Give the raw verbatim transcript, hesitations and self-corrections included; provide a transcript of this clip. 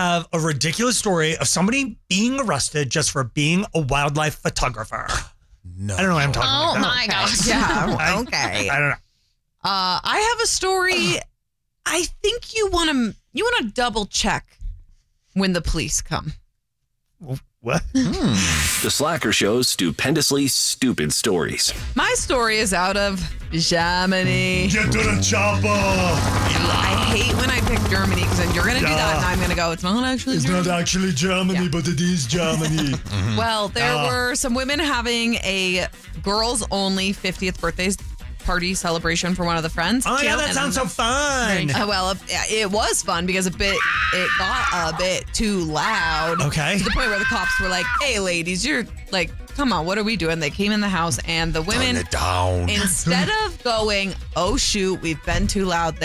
have a ridiculous story of somebody being arrested just for being a wildlife photographer. No. I don't know what I'm talking Oh about. my gosh. Yeah, okay. I, I don't know. Uh, I have a story. I think you want to you want to double check when the police come. What? The Slacker Show's stupendously stupid stories. My story is out of Germany. Get to the chopper. I hate when I pick Germany because then you're going to do that and Yeah. I'm going to go, it's not actually It's Germany. not actually Germany, Yeah. but it is Germany. Well, there Ah. were some women having a girls only fiftieth birthday party celebration for one of the friends. Oh, yeah, Cute. that And sounds then- so fun. Uh, well, it was fun because a bit it got a bit too loud. Okay. To the point where the cops were like, "Hey, ladies, you're like, come on, what are we doing?" They came in the house and the women, Turn it down. instead of going, "Oh shoot, we've been too loud,"